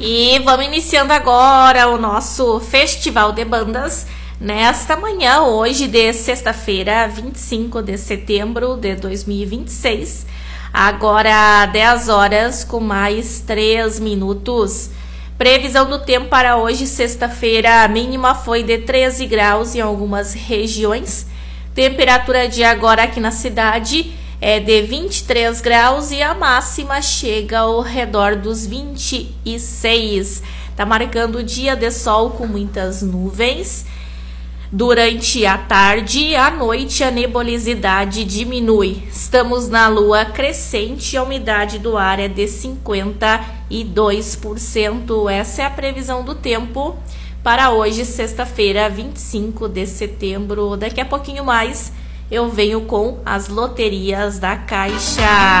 E vamos iniciando agora o nosso Festival de Bandas nesta manhã, hoje de sexta-feira, 25 de setembro de 2026. Agora 10 horas com mais 3 minutos. Previsão do tempo para hoje, sexta-feira, a mínima foi de 13 graus em algumas regiões. Temperatura de agora aqui na cidade é de 23 graus e a máxima chega ao redor dos 26. Tá marcando o dia de sol com muitas nuvens. Durante a tarde e à noite a nebulosidade diminui. Estamos na lua crescente e a umidade do ar é de 52%. Essa é a previsão do tempo para hoje, sexta-feira, 25 de setembro. Daqui a pouquinho mais eu venho com as loterias da Caixa.